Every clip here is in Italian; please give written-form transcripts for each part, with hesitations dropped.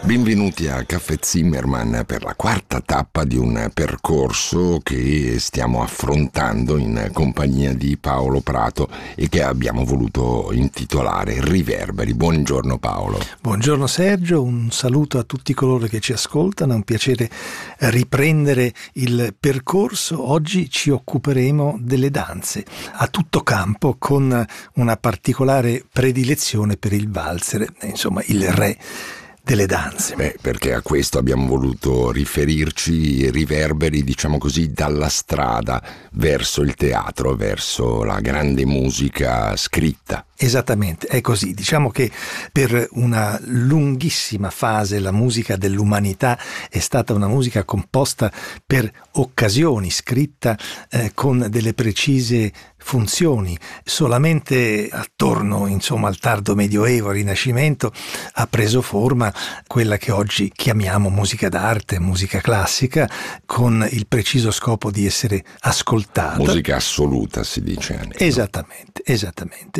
Benvenuti a Caffè Zimmermann per la quarta tappa di un percorso che stiamo affrontando in compagnia di Paolo Prato e che abbiamo voluto intitolare Riverberi. Buongiorno Paolo. Buongiorno Sergio, un saluto a tutti coloro che ci ascoltano, è un piacere riprendere il percorso. Oggi ci occuperemo delle danze a tutto campo con una particolare predilezione per il valzer, insomma il re delle danze. Perché a questo abbiamo voluto riferirci, riverberi, diciamo così, dalla strada verso il teatro, verso la grande musica scritta. Esattamente, è così. Diciamo che per una lunghissima fase la musica dell'umanità è stata una musica composta per occasioni, scritta con delle precise funzioni. Solamente attorno, al tardo Medioevo, Rinascimento, ha preso forma quella che oggi chiamiamo musica d'arte, musica classica, con il preciso scopo di essere ascoltata. Musica assoluta si dice anche. Esattamente.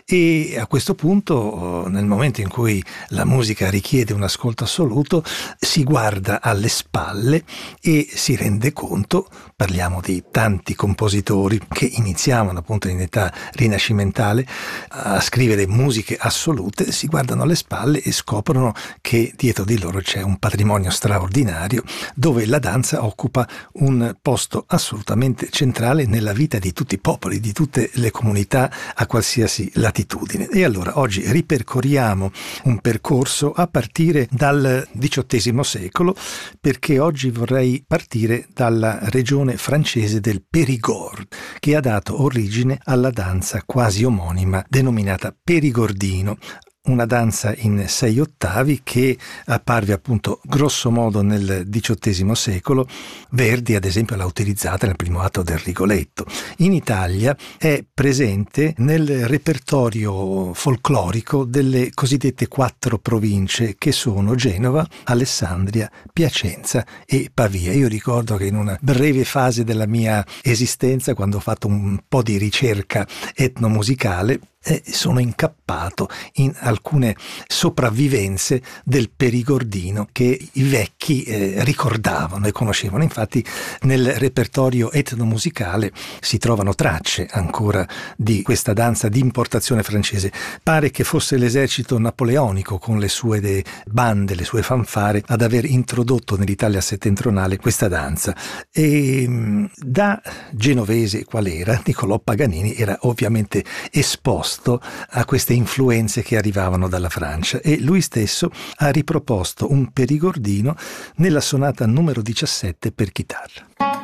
E a questo punto, nel momento in cui la musica richiede un ascolto assoluto, si guarda alle spalle e si rende conto, parliamo di tanti compositori che iniziavano appunto in età rinascimentale a scrivere musiche assolute, si guardano alle spalle e scoprono che dietro di loro c'è un patrimonio straordinario dove la danza occupa un posto assolutamente centrale nella vita di tutti i popoli, di tutte le comunità a qualsiasi latitudine. E allora oggi ripercorriamo un percorso a partire dal XVIII secolo, perché oggi vorrei partire dalla regione francese del Périgord, che ha dato origine alla danza quasi omonima denominata perigordino, una danza in 6 ottavi che apparve appunto grosso modo nel XVIII secolo. Verdi ad esempio l'ha utilizzata nel primo atto del Rigoletto. In Italia è presente nel repertorio folclorico delle cosiddette 4 province che sono Genova, Alessandria, Piacenza e Pavia. Io ricordo che in una breve fase della mia esistenza, quando ho fatto un po' di ricerca etnomusicale, sono incappato in alcune sopravvivenze del perigordino che i vecchi ricordavano e conoscevano. Infatti nel repertorio etnomusicale si trovano tracce ancora di questa danza di importazione francese. Pare che fosse l'esercito napoleonico con le sue bande, le sue fanfare, ad aver introdotto nell'Italia settentrionale questa danza. E da genovese qual era, Niccolò Paganini era ovviamente esposto a queste influenze che arrivavano dalla Francia e lui stesso ha riproposto un perigordino nella sonata numero 17 per chitarra.